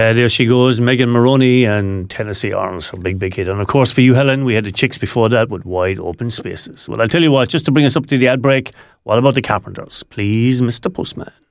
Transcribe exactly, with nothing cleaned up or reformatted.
Uh, there she goes, Megan Maroney and Tennessee Arms, a big, big hit. And of course, for you, Helen, we had the Chicks before that with Wide Open Spaces. Well, I'll tell you what, just to bring us up to the ad break, what about the Carpenters? Please, Mister Postman.